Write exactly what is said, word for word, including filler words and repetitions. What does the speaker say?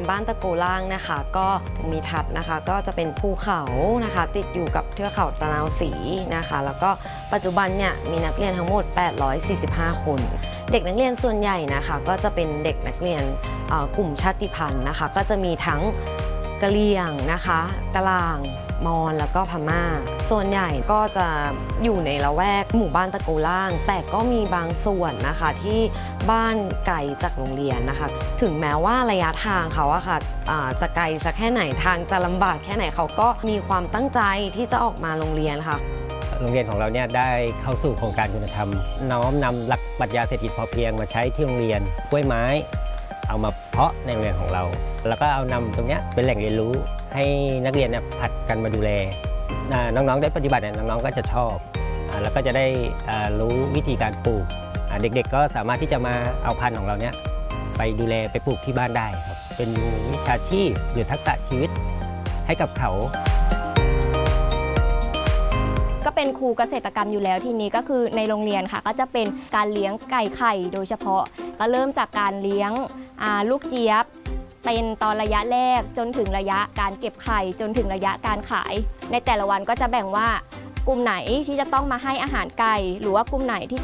บ้านตะโกล่างนะคะก็มีทัดนะคะก็จะเป็นภูเขานะคะติดอยู่กับเทือกเขาตะนาวศรีนะคะแล้วก็ปัจจุบันเนี่ยมีนักเรียนทั้งหมดแปดร้อยสี่สิบห้าคนเด็กนักเรียนส่วนใหญ่นะคะก็จะเป็นเด็กนักเรียนกลุ่มชาติพันธุ์นะคะก็จะมีทั้งกะเหรี่ยงนะคะกะลางมอญแล้วก็พม่าส่วนใหญ่ก็จะอยู่ในละแวกหมู่บ้านตะโกล่างแต่ก็มีบางส่วนนะคะที่บ้านไกลจากโรงเรียนนะคะถึงแม้ว่าระยะทางเขาอะค่ะจะไกลสักแค่ไหนทางจะลำบากแค่ไหนเขาก็มีความตั้งใจที่จะออกมาโรงเรียนค่ะโรงเรียนของเราเนี่ยได้เข้าสู่โครงการคุณธรรมน้อมนำหลักปรัชญาเศรษฐกิจพอเพียงมาใช้ที่โรงเรียนกล้วยไม้เอามาเพาะในโรงเรียนของเราแล้วก็เอานำตรงนี้เป็นแหล่งเรียนรู้ให้นักเรียนเนี่ยผัดกันมาดูแลน้องๆได้ปฏิบัติเนี่ยน้องๆก็จะชอบแล้วก็จะได้รู้วิธีการปลูกเด็กๆก็สามารถที่จะมาเอาพันธุ์ของเราเนี่ยไปดูแลไปปลูกที่บ้านได้ครับเป็นวิชาชีพหรือทักษะชีวิตให้กับเขาก็เป็นครูเกษตรกรรมอยู่แล้วทีนี้ก็คือในโรงเรียนค่ะก็จะเป็นการเลี้ยงไก่ไข่โดยเฉพาะก็เริ่มจากการเลี้ยงลูกเจี๊ยบเป็นตอนระยะแรกจนถึงระยะการเก็บไข่จนถึงระยะการขายในแต่ละวันก็จะแบ่งว่ากลุ่มไหนที่จะต้องมาให้อาหารไก่หรือว่ากลุ่มไหนที่